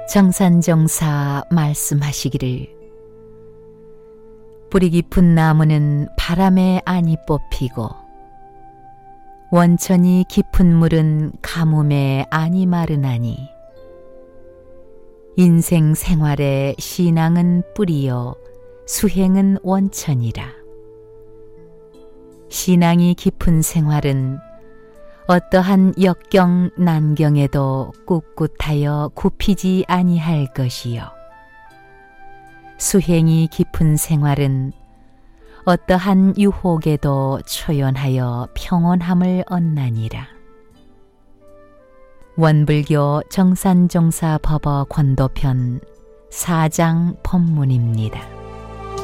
정산정사 말씀하시기를 뿌리 깊은 나무는 바람에 안이 뽑히고 원천이 깊은 물은 가뭄에 안이 마르나니 인생 생활의 신앙은 뿌리요 수행은 원천이라. 신앙이 깊은 생활은 어떠한 역경 난경에도 꿋꿋하여 굽히지 아니할 것이요 수행이 깊은 생활은 어떠한 유혹에도 초연하여 평온함을 얻나니라. 원불교 정산정사 법어 권도편 4장 법문입니다.